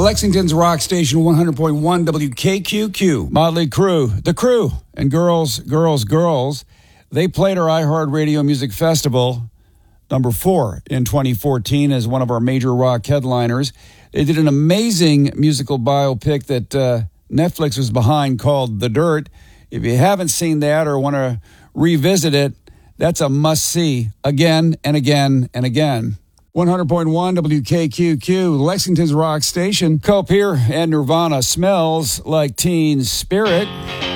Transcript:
Lexington's rock station 100.1 WKQQ. Motley Crue, The Crew, and Girls, Girls, Girls. They played our iHeartRadio Music Festival, number 4 in 2014 as one of our major rock headliners. They did an amazing musical biopic that Netflix was behind called The Dirt. If you haven't seen that or want to revisit it, that's a must-see again and again and again. 100.1 WKQQ, Lexington's rock station. Cope here and Nirvana, Smells Like Teen Spirit.